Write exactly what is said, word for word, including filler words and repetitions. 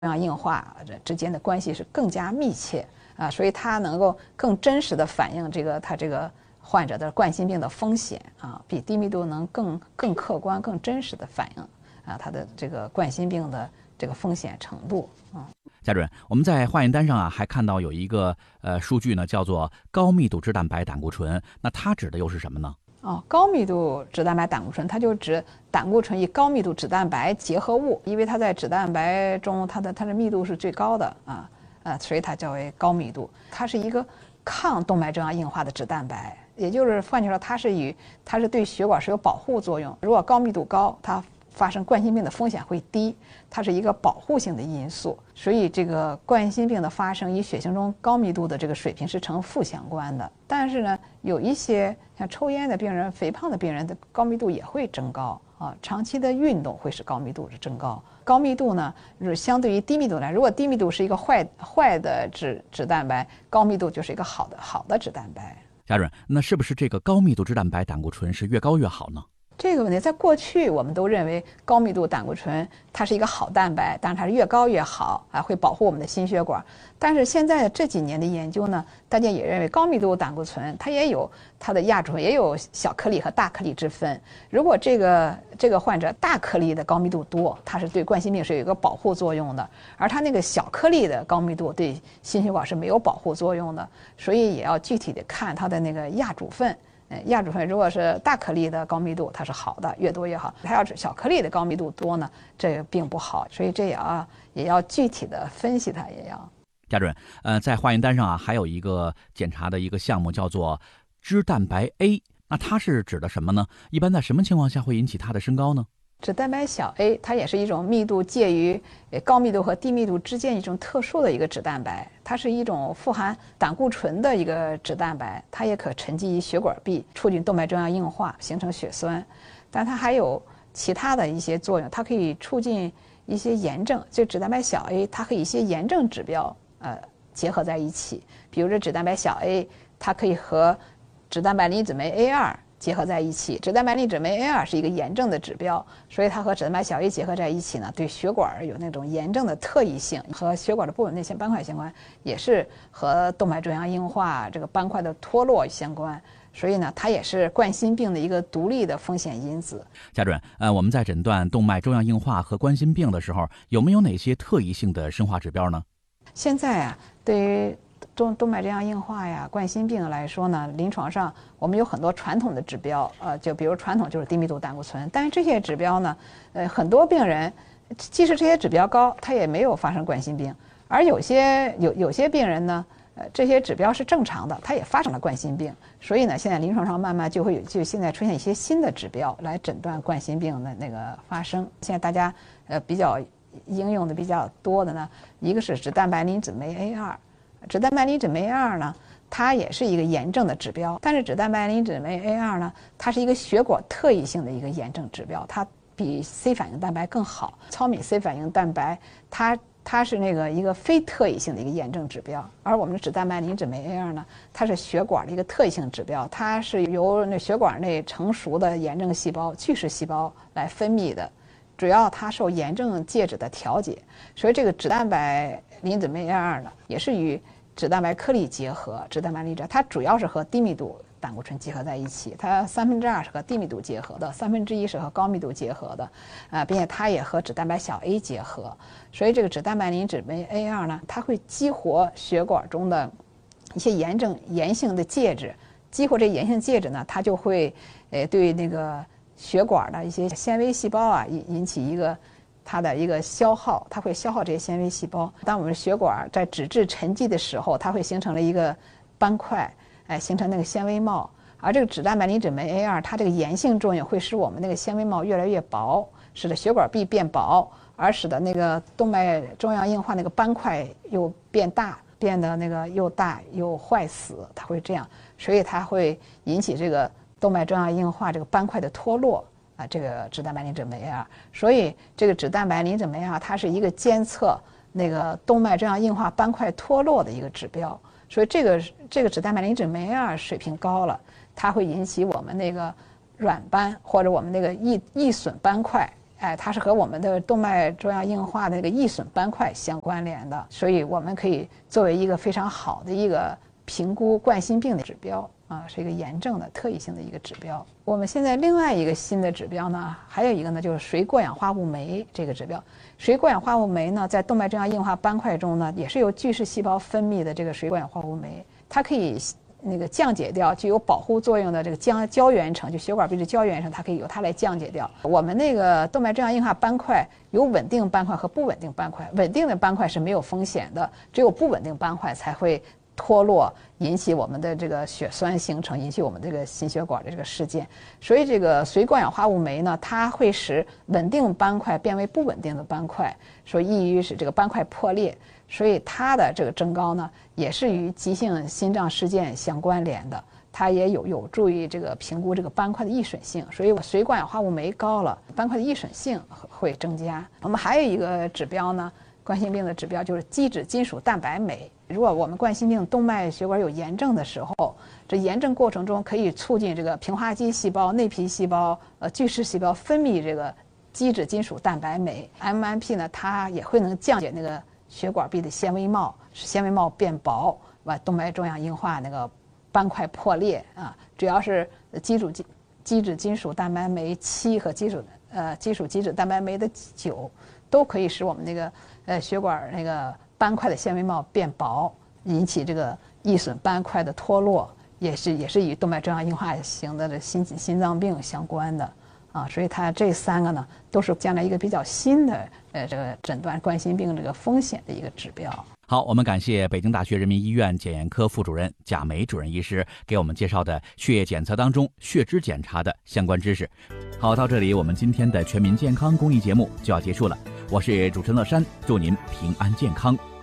样硬化这之间的关系是更加密切啊，所以它能够更真实的反映这个它这个患者的冠心病的风险啊，比低密度能更更客观、更真实的反映啊它的这个冠心病的这个风险程度啊。 夏主任，我们在化验单上啊还看到有一个呃数据呢，叫做高密度脂蛋白胆固醇，那它指的又是什么呢？ 哦，高密度脂蛋白胆固醇，它就指胆固醇与高密度脂蛋白结合物，因为它在脂蛋白中，它的它的密度是最高的啊，呃，所以它叫为高密度。它是一个抗动脉粥样硬化的脂蛋白，也就是换句话说，它是与它是对血管是有保护作用。如果高密度高，它发生冠心病的风险会低，它是一个保护性的因素，所以这个冠心病的发生与血型中高密度的这个水平是成负相关的。但是呢，有一些像抽烟的病人、肥胖的病人的高密度也会增高啊，长期的运动会使高密度是增高。高密度呢，是相对于低密度来，如果低密度是一个坏坏的脂脂蛋白，高密度就是一个好的好的脂蛋白。 夏主任，那是不是这个高密度脂蛋白胆固醇是越高越好呢？ 这个问题在过去我们都认为高密度胆固醇它是一个好蛋白，但是它是越高越好啊，会保护我们的心血管。但是现在这几年的研究呢，大家也认为高密度胆固醇它也有它的亚组也有小颗粒和大颗粒之分。如果这个这个患者大颗粒的高密度多，它是对冠心病是有一个保护作用的，而它那个小颗粒的高密度对心血管是没有保护作用的，所以也要具体的看它的那个亚组分。亚组分如果是大颗粒的高密度，它是好的，越多越好。它要是小颗粒的高密度多呢，这个并不好，所以这也要也要具体的分析它，也要。 夏主任，呃，在化验单上啊，还有一个检查的一个项目叫做脂蛋白 A， 那它是指的什么呢？一般在什么情况下会引起它的升高呢？ 脂蛋白小 a 它也是一种密度介于高密度和低密度之间一种特殊的一个脂蛋白，它是一种富含胆固醇的一个脂蛋白，它也可沉积于血管壁，促进动脉粥样硬化，形成血栓。但它还有其他的一些作用，它可以促进一些炎症。这脂蛋白小 a 它可以一些炎症指标呃结合在一起，比如这脂蛋白小 a 它可以和脂蛋白磷脂酶 A 二结合在一起，脂蛋白磷脂酶 A 二是一个炎症的指标，所以它和脂蛋白小 a 结合在一起呢，对血管有那种炎症的特异性，和血管的不稳定性斑块相关，也是和动脉粥样硬化这个斑块的脱落相关，所以呢，它也是冠心病的一个独立的风险因子。 夏主任，呃，我们在诊断动脉粥样硬化和冠心病的时候，有没有哪些特异性的生化指标呢？ 现在啊，对于动动脉粥样硬化呀、冠心病来说呢，临床上我们有很多传统的指标，呃，就比如传统就是低密度胆固醇，但是这些指标呢，呃，很多病人即使这些指标高，他也没有发生冠心病，而有些有有些病人呢，呃，这些指标是正常的，他也发生了冠心病，所以呢，现在临床上慢慢就会有，就现在出现一些新的指标来诊断冠心病的那个发生。现在大家呃比较应用的比较多的呢，一个是脂蛋白磷脂酶 A 二。脂蛋白磷脂酶 A 二 呢，它也是一个炎症的指标，但是脂蛋白磷脂酶 A 二 呢，它是一个血管特异性的一个炎症指标，它比 C 反应蛋白更好。糙米 C 反应蛋白，它它是那个一个非特异性的一个炎症指标，而我们的脂蛋白磷脂酶 A 二 呢，它是血管的一个特异性指标，它是由那血管内成熟的炎症细胞、巨噬细胞来分泌的。主要它受炎症介质的调节，所以这个脂蛋白磷脂酶 A 二 呢，也是与脂蛋白颗粒结合，脂蛋白磷脂，它主要是和低密度胆固醇结合在一起，它三分之二是和低密度结合的，三分之一是和高密度结合的，啊、呃，并且它也和脂蛋白小 a 结合，所以这个脂蛋白磷脂酶 A 二 呢，它会激活血管中的一些炎症炎性的介质，激活这炎性介质呢，它就会呃对那个血管的一些纤维细胞啊引引起一个它的一个消耗，它会消耗这些纤维细胞。当我们血管在脂质沉积的时候，它会形成了一个斑块，哎，形成那个纤维帽。而这个脂蛋白磷脂酶 A 二，它这个炎性作用会使我们那个纤维帽越来越薄，使得血管壁变薄，而使得那个动脉粥样硬化那个斑块又变大，变得那个又大又坏死，它会这样，所以它会引起这个动脉粥样硬化这个斑块的脱落啊，这个脂蛋白磷脂酶 A 二，所以这个脂蛋白磷脂酶 A 二它是一个监测那个动脉粥样硬化斑块脱落的一个指标，所以这个这个脂蛋白磷脂酶 A 二水平高了，它会引起我们那个软斑或者我们那个易易损斑块哎，它是和我们的动脉粥样硬化的这个易损斑块相关联的，所以我们可以作为一个非常好的一个评估冠心病的指标啊，是一个炎症的特异性的一个指标。我们现在另外一个新的指标呢，还有一个呢，就是水过氧化物酶这个指标。水过氧化物酶呢，在动脉粥样硬化斑块中呢，也是由巨噬细胞分泌的这个水过氧化物酶，它可以那个降解掉具有保护作用的这个胶胶原层，就血管壁的胶原层，它可以由它来降解掉。我们那个动脉粥样硬化斑块有稳定斑块和不稳定斑块，稳定的斑块是没有风险的，只有不稳定斑块才会脱落，引起我们的这个血栓形成，引起我们这个心血管的这个事件。所以这个水过氧化物酶呢，它会使稳定斑块变为不稳定的斑块，所以易于使这个斑块破裂。所以它的这个增高呢，也是与急性心脏事件相关联的，它也有有助于这个评估这个斑块的易损性。所以水过氧化物酶高了，斑块的易损性会增加。我们还有一个指标呢，冠心病的指标就是基质金属蛋白酶。如果我们冠心病动脉血管有炎症的时候，这炎症过程中可以促进这个平滑肌细胞、内皮细胞、呃巨噬细胞分泌这个基质金属蛋白酶 M M P 呢，它也会能降解那个血管壁的纤维帽，使纤维帽变薄，把动脉粥样硬化那个斑块破裂啊。主要是基础基基质金属蛋白酶七和基础呃基础基质蛋白酶的九，都可以使我们那个呃血管那个斑块的纤维帽变薄，引起这个易损斑块的脱落，也是也是与动脉粥样硬化型的这心心脏病相关的。啊，所以它这三个呢，都是将来一个比较新的呃这个诊断冠心病这个风险的一个指标。 好，我们感谢北京大学人民医院检验科副主任贾梅主任医师给我们介绍的血液检测当中血脂检查的相关知识。好，到这里我们今天的全民健康公益节目就要结束了。我是主持人乐山，祝您平安健康。